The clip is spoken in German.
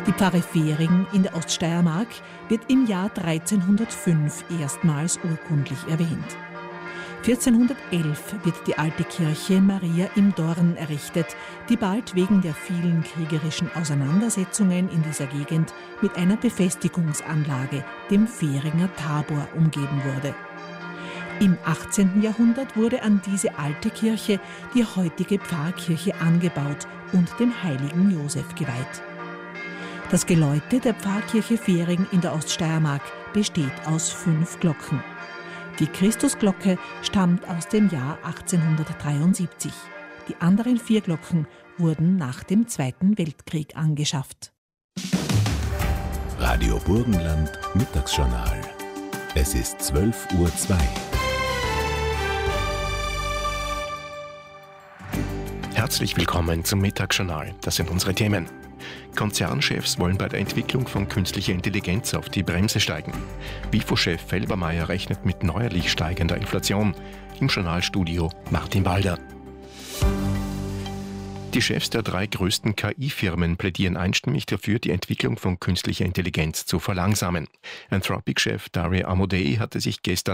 Die Pfarre Fehring in der Oststeiermark wird im Jahr 1305 erstmals urkundlich erwähnt. 1411 wird die alte Kirche Maria im Dorn errichtet, die bald wegen der vielen kriegerischen Auseinandersetzungen in dieser Gegend mit einer Befestigungsanlage, dem Fehringer Tabor, umgeben wurde. Im 18. Jahrhundert wurde an diese alte Kirche die heutige Pfarrkirche angebaut und dem heiligen Josef geweiht. Das Geläute der Pfarrkirche Fehring in der Oststeiermark besteht aus 5 Glocken. Die Christusglocke stammt aus dem Jahr 1873. Die anderen 4 Glocken wurden nach dem Zweiten Weltkrieg angeschafft. Radio Burgenland Mittagsjournal. Es ist 12:02 Uhr. Herzlich willkommen zum Mittagsjournal. Das sind unsere Themen. Konzernchefs wollen bei der Entwicklung von künstlicher Intelligenz auf die Bremse steigen. WIFO-Chef Felbermayr rechnet mit neuerlich steigender Inflation. Im Journalstudio Martin Walder. Die Chefs der 3 größten KI-Firmen plädieren einstimmig dafür, die Entwicklung von künstlicher Intelligenz zu verlangsamen. Anthropic-Chef Dario Amodei hatte sich gestern